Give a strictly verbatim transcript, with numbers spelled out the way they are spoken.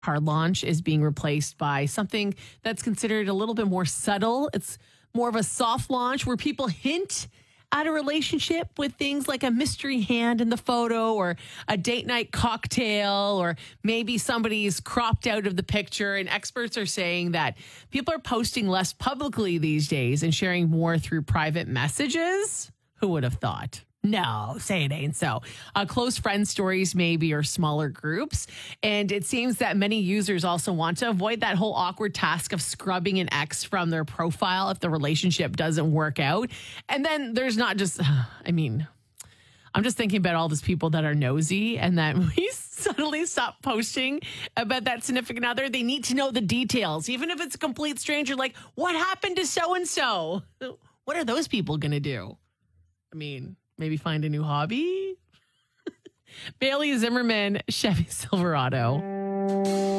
Hard launch is being replaced by something that's considered a little bit more subtle. It's more of a soft launch where people hint at a relationship with things like a mystery hand in the photo or a date night cocktail, or maybe somebody's cropped out of the picture. And experts are saying that people are posting less publicly these days and sharing more through private messages. Who would have thought? No, say it ain't so. Uh, close friend stories, maybe, or smaller groups. And it seems that many users also want to avoid that whole awkward task of scrubbing an ex from their profile if the relationship doesn't work out. And then there's not just, I mean, I'm just thinking about all those people that are nosy and that we suddenly stop posting about that significant other. They need to know the details, even if it's a complete stranger. Like, what happened to so-and-so? What are those people going to do? I mean, maybe find a new hobby? Bailey Zimmerman, Chevy Silverado.